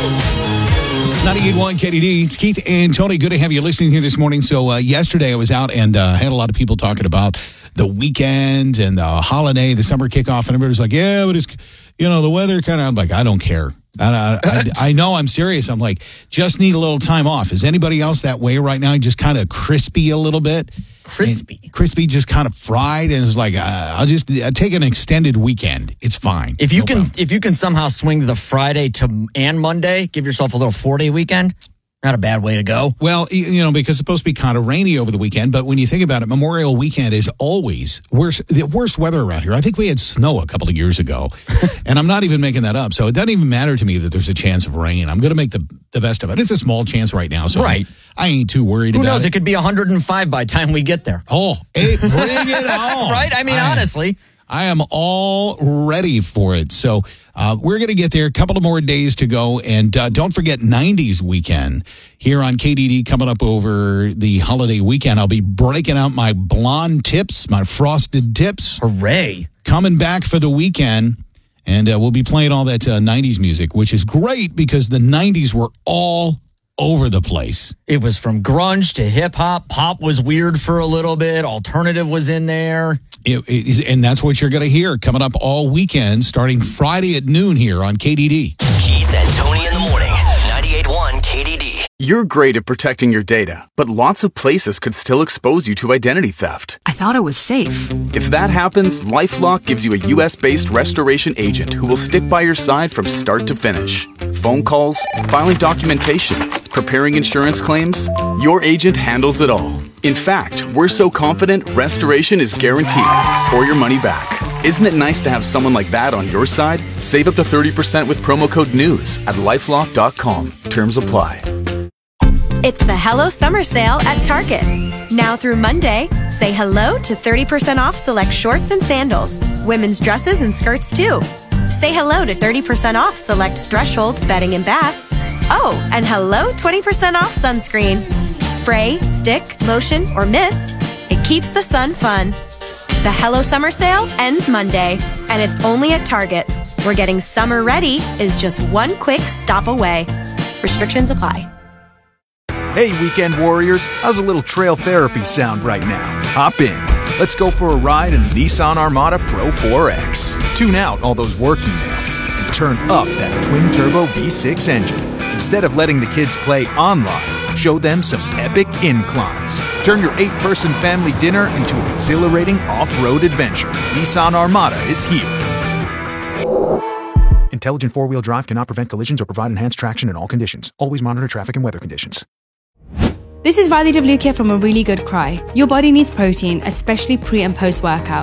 98.1 KDD. It's Keith and Tony. Good to have you listening here this morning. So yesterday I was out and had a lot of people talking about the weekend and the holiday, the summer kickoff, and everybody was like, yeah, but it's, the weather kind of, I'm like, I don't care. I know I'm serious. I'm like, just need a little time off. Is anybody else that way right now? Just kind of crispy a little bit. Crispy, just kind of fried, and it's like I'll just take an extended weekend. It's fine. If you can somehow swing the Friday and Monday, give yourself a little 4-day weekend. Not a bad way to go. Well, because it's supposed to be kind of rainy over the weekend, but when you think about it, Memorial Weekend is always the worst weather around here. I think we had snow a couple of years ago, and I'm not even making that up. So it doesn't even matter to me that there's a chance of rain. I'm going to make the best of it. It's a small chance right now, so right. I ain't too worried about it. Who knows? It could be 105 by the time we get there. Oh, hey, bring it on. Right? I mean, honestly. I am all ready for it. So we're going to get there. A couple of more days to go. And don't forget 90s weekend here on KDD coming up over the holiday weekend. I'll be breaking out my blonde tips, my frosted tips. Hooray. Coming back for the weekend. And we'll be playing all that 90s music, which is great because the 90s were all over the place. It was from grunge to hip hop. Pop was weird for a little bit. Alternative was in there. And that's what you're going to hear coming up all weekend, starting Friday at noon here on KDD. Keith and Tony in the morning, 98.1 KDD. You're great at protecting your data, but lots of places could still expose you to identity theft. I thought it was safe. If that happens, LifeLock gives you a U.S.-based restoration agent who will stick by your side from start to finish. Phone calls, filing documentation, preparing insurance claims, your agent handles it all. In fact, we're so confident restoration is guaranteed or your money back. Isn't it nice to have someone like that on your side? Save up to 30% with promo code NEWS at LifeLock.com. Terms apply. It's the Hello Summer Sale at Target. Now through Monday, say hello to 30% off select shorts and sandals, women's dresses and skirts too. Say hello to 30% off select Threshold bedding and bath. Oh, and hello 20% off sunscreen. Spray, stick, lotion, or mist, it keeps the sun fun. The Hello Summer Sale ends Monday, and it's only at Target, where getting summer ready is just one quick stop away. Restrictions apply. Hey, weekend warriors, how's a little trail therapy sound right now? Hop in. Let's go for a ride in the Nissan Armada Pro 4X. Tune out all those work emails and turn up that twin-turbo V6 engine. Instead of letting the kids play online, show them some epic inclines. Turn your 8-person family dinner into an exhilarating off-road adventure. Nissan Armada is here. Intelligent four-wheel drive cannot prevent collisions or provide enhanced traction in all conditions. Always monitor traffic and weather conditions. This is Riley WK from A Really Good Cry. Your body needs protein, especially pre and post workout.